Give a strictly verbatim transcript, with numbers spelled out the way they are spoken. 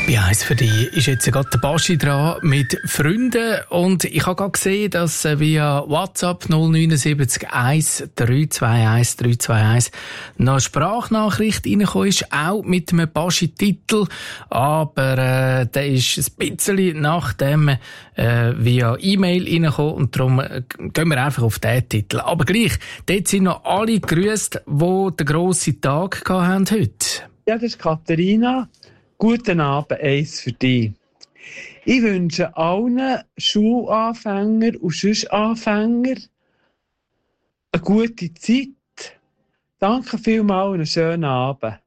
Bei eins für dich ist jetzt gerade der Baschi dran mit Freunden und ich habe gerade gesehen, dass via WhatsApp null neun sieben eins drei zwei eins drei zwei eins noch eine Sprachnachricht reingekommen ist, auch mit einem Baschi-Titel, aber äh, der ist ein bisschen nach dem äh, via E-Mail reingekommen und darum äh, gehen wir einfach auf diesen Titel. Aber gleich, dort sind noch alle gegrüßt, die den grossen Tag hatten heute. Ja, das ist Katharina. Guten Abend, eins für dich. Ich wünsche allen Schulanfängern und Sonstanfängern eine gute Zeit. Danke vielmals und einen schönen Abend.